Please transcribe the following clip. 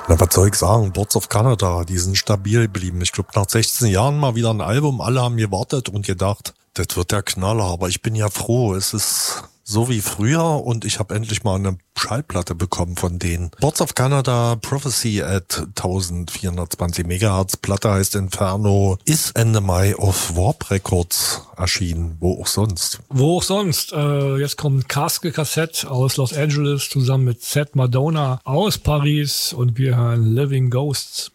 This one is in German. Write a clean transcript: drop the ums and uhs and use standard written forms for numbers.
Na, was soll ich sagen? Boards of Canada, die sind stabil geblieben. Ich glaube, nach 16 Jahren mal wieder ein Album. Alle haben gewartet und gedacht, das wird der Knaller. Aber ich bin ja froh, es ist so wie früher und ich habe endlich mal eine Schallplatte bekommen von denen. Boards of Canada, Prophecy at 1420 Megahertz, Platte heißt Inferno, ist Ende Mai auf Warp Records erschienen. Wo auch sonst? Wo auch sonst. Jetzt kommt Castle Cassette aus Los Angeles zusammen mit Seth Madonna aus Paris und wir hören Living Ghosts.